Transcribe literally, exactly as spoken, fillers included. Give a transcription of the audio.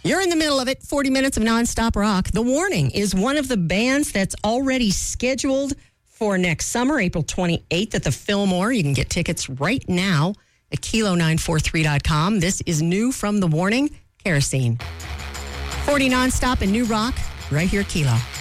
You're in the middle of it. forty minutes of nonstop rock. The Warning is one of the bands that's already scheduled for next summer, April twenty-eighth at the Fillmore. You can get tickets right now at kilo nine four three dot com. This is new from The Warning, Kerosene. forty nonstop and new rock right here at Kilo.